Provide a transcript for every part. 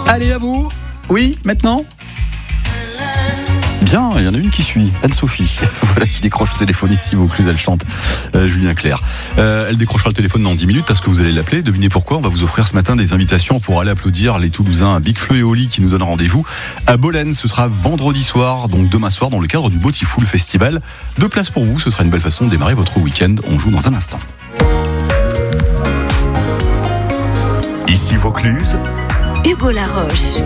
Allez, à vous. Oui, maintenant. Bien, il y en a une qui suit, Anne-Sophie, voilà, qui décroche le téléphone ici, Vaucluse, elle chante, Julien Clerc. Elle décrochera le téléphone dans 10 minutes parce que vous allez l'appeler. Devinez pourquoi, on va vous offrir ce matin des invitations pour aller applaudir les Toulousains Big Fleu et Oli qui nous donnent rendez-vous à Bolène. Ce sera vendredi soir, donc demain soir, dans le cadre du Beautiful Festival. 2 places pour vous, ce sera une belle façon de démarrer votre week-end. On joue dans un instant. Ici Vaucluse, Hugo Laroche.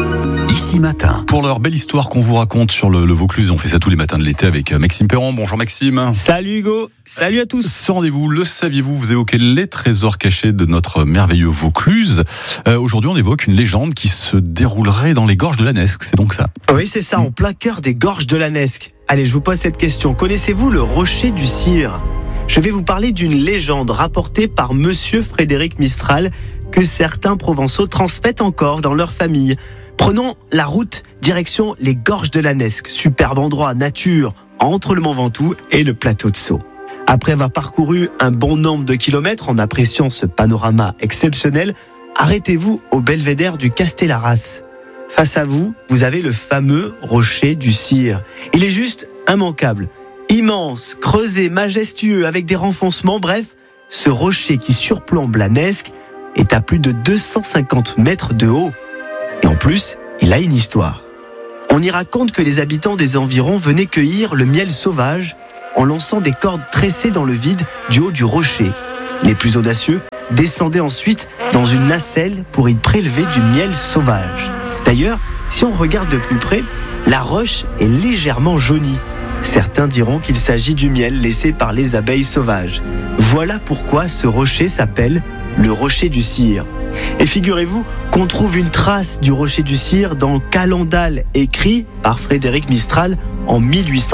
Ici Matin. Pour leur belle histoire qu'on vous raconte sur le Vaucluse, on fait ça tous les matins de l'été avec Maxime Perron. Bonjour Maxime. Salut Hugo, salut à tous. Ce rendez-vous, le saviez-vous, vous évoquez les trésors cachés de notre merveilleux Vaucluse. Aujourd'hui, on évoque une légende qui se déroulerait dans les gorges de la Nesque, c'est donc ça? Oui, c'est ça, en plein cœur des gorges de la Nesque. Allez, je vous pose cette question. Connaissez-vous le rocher du Cire? Je vais vous parler d'une légende rapportée par Monsieur Frédéric Mistral que certains Provençaux transmettent encore dans leur famille. Prenons la route direction les gorges de la Nesque, superbe endroit nature entre le Mont Ventoux et le plateau de Sceaux. Après avoir parcouru un bon nombre de kilomètres en appréciant ce panorama exceptionnel, arrêtez-vous au belvédère du Castellarras. Face à vous, vous avez le fameux rocher du Cire. Il est juste immanquable, immense, creusé, majestueux, avec des renfoncements. Bref, ce rocher qui surplombe la Nesque est à plus de 250 mètres de haut. Et en plus, il a une histoire. On y raconte que les habitants des environs venaient cueillir le miel sauvage en lançant des cordes tressées dans le vide du haut du rocher. Les plus audacieux descendaient ensuite dans une nacelle pour y prélever du miel sauvage. D'ailleurs, si on regarde de plus près, la roche est légèrement jaunie. Certains diront qu'il s'agit du miel laissé par les abeilles sauvages. Voilà pourquoi ce rocher s'appelle le rocher du Cire. Et figurez-vous qu'on trouve une trace du rocher du Cire dans Calendal, écrit par Frédéric Mistral en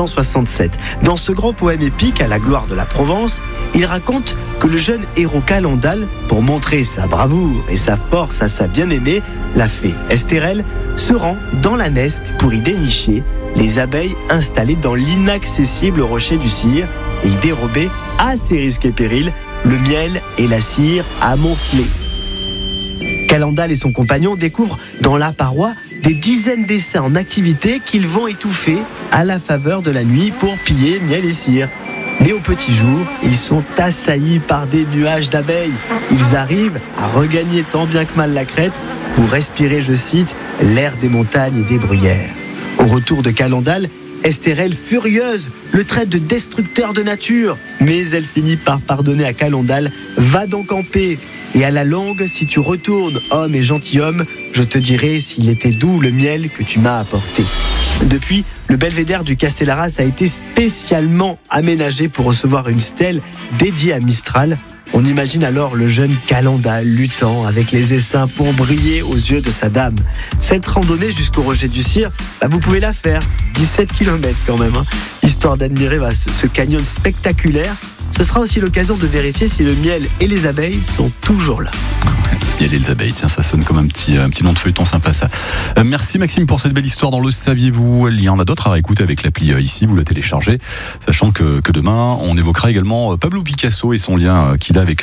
1867. Dans ce grand poème épique à la gloire de la Provence, il raconte que le jeune héros Calendal, pour montrer sa bravoure et sa force à sa bien-aimée, la fée Estérelle, se rend dans la Nesque pour y dénicher les abeilles installées dans l'inaccessible rocher du Cire et y dérober, à ses risques et périls, le miel et la cire amoncelés. Calendal et son compagnon découvrent dans la paroi des dizaines d'essaims en activité qu'ils vont étouffer à la faveur de la nuit pour piller miel et cire. Mais au petit jour, ils sont assaillis par des nuages d'abeilles. Ils arrivent à regagner tant bien que mal la crête pour respirer, je cite, l'air des montagnes et des bruyères. Au retour de Calendal, Estérelle, furieuse, le traite de destructeur de nature. Mais elle finit par pardonner à Calendal. Va donc en paix. Et à la longue, si tu retournes, homme et gentilhomme, je te dirai s'il était doux le miel que tu m'as apporté. Depuis, le belvédère du Castellarras a été spécialement aménagé pour recevoir une stèle dédiée à Mistral. On imagine alors le jeune Calendal luttant avec les essaims pour briller aux yeux de sa dame. Cette randonnée jusqu'au rocher du Cire, vous pouvez la faire, 17 km quand même, histoire d'admirer ce canyon spectaculaire. Ce sera aussi l'occasion de vérifier si le miel et les abeilles sont toujours là. Miel et les abeilles, tiens, ça sonne comme un petit nom de feuilleton sympa ça. Merci Maxime pour cette belle histoire dans le saviez-vous. Il y en a d'autres à réécouter avec l'appli ici, vous la téléchargez, sachant que demain on évoquera également Pablo Picasso et son lien qu'il a avec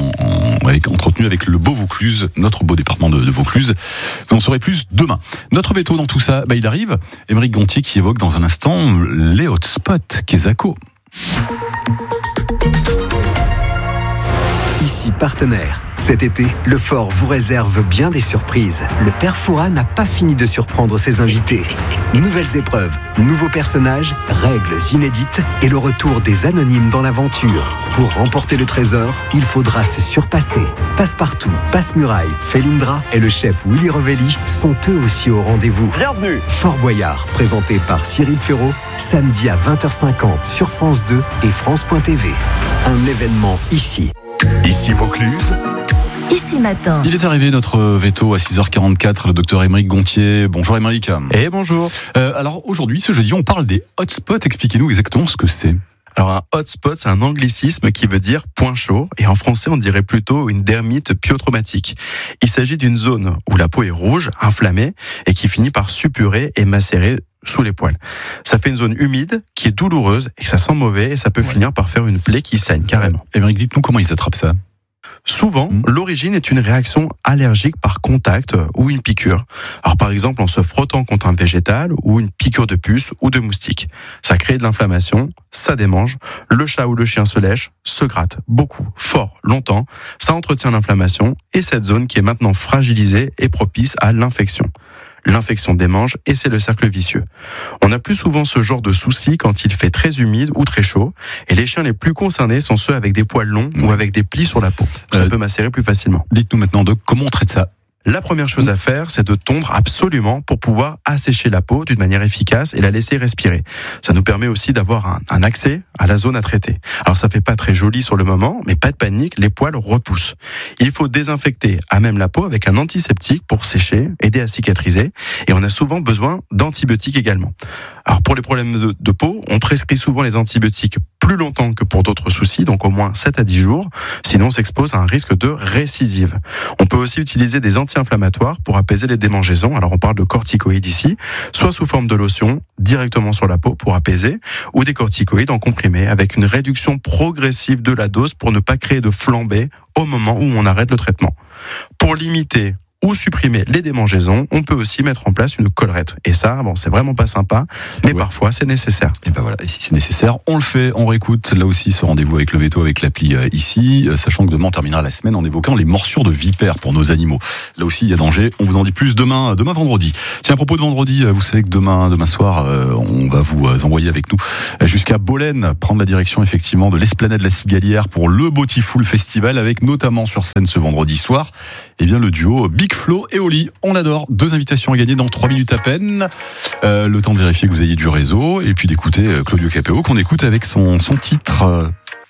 entretenu avec le beau Vaucluse, notre beau département de Vaucluse. Vous en saurez plus demain. Notre veto dans tout ça, il arrive. Émeric Gontier qui évoque dans un instant les hotspots Quesaco. Ici partenaire. Cet été, le Fort vous réserve bien des surprises. Le Père Fouras n'a pas fini de surprendre ses invités. Nouvelles épreuves, nouveaux personnages, règles inédites et le retour des anonymes dans l'aventure. Pour remporter le trésor, il faudra se surpasser. Passepartout, Passe-Muraille, Félindra et le chef Willy Revelli sont eux aussi au rendez-vous. Bienvenue. Fort Boyard, présenté par Cyril Ferraud, samedi à 20h50 sur France 2 et France.tv. Un événement ici. Ici Vaucluse. Ici Matin. Il est arrivé notre veto à 6h44, le docteur Émeric Gontier. Bonjour Émeric. Et bonjour. Alors aujourd'hui, ce jeudi, on parle des hotspots. Expliquez-nous exactement ce que c'est. Alors un hotspot, c'est un anglicisme qui veut dire point chaud, et en français on dirait plutôt une dermite pyotraumatique. Il s'agit d'une zone où la peau est rouge, inflammée, et qui finit par suppurer et macérer sous les poils. Ça fait une zone humide, qui est douloureuse, et ça sent mauvais, et ça peut finir par faire une plaie qui saigne carrément. Émeric, dites-nous comment ils attrapent ça. Souvent, l'origine est une réaction allergique par contact ou une piqûre. Alors par exemple, en se frottant contre un végétal ou une piqûre de puce ou de moustique. Ça crée de l'inflammation, ça démange, le chat ou le chien se lèche, se gratte beaucoup, fort, longtemps. Ça entretient l'inflammation et cette zone qui est maintenant fragilisée est propice à l'infection. L'infection démange et c'est le cercle vicieux. On a plus souvent ce genre de soucis quand il fait très humide ou très chaud. Et les chiens les plus concernés sont ceux avec des poils longs ou avec des plis sur la peau. Ça peut macérer plus facilement. Dites-nous maintenant comment on traite ça. La première chose à faire, c'est de tondre absolument pour pouvoir assécher la peau d'une manière efficace et la laisser respirer. Ça nous permet aussi d'avoir un accès à la zone à traiter. Alors ça fait pas très joli sur le moment, mais pas de panique, les poils repoussent. Il faut désinfecter à même la peau avec un antiseptique pour sécher, aider à cicatriser. Et on a souvent besoin d'antibiotiques également. Alors pour les problèmes de peau, on prescrit souvent les antibiotiques plus longtemps que pour d'autres soucis, donc au moins 7 à 10 jours. Sinon on s'expose à un risque de récidive. On peut aussi utiliser des anti-inflammatoires pour apaiser les démangeaisons. Alors on parle de corticoïdes ici, soit sous forme de lotion directement sur la peau pour apaiser, ou des corticoïdes en comprimé avec une réduction progressive de la dose pour ne pas créer de flambée au moment où on arrête le traitement. Pour limiter ou supprimer les démangeaisons, on peut aussi mettre en place une collerette. Et ça, c'est vraiment pas sympa, mais parfois c'est nécessaire. Et ben voilà, et si c'est nécessaire, on le fait, on réécoute là aussi ce rendez-vous avec le veto, avec l'appli ici, sachant que demain on terminera la semaine en évoquant les morsures de vipères pour nos animaux. Là aussi il y a danger, on vous en dit plus demain vendredi. Tiens, à propos de vendredi, vous savez que demain soir, on va vous envoyer avec nous jusqu'à Bolène, prendre la direction effectivement de l'Esplanade de la Cigalière pour le Beautiful Festival, avec notamment sur scène ce vendredi soir, le duo Big Flo et Oli. On adore. 2 invitations à gagner dans 3 minutes à peine. Le temps de vérifier que vous ayez du réseau et puis d'écouter Claudio Capéo qu'on écoute avec son titre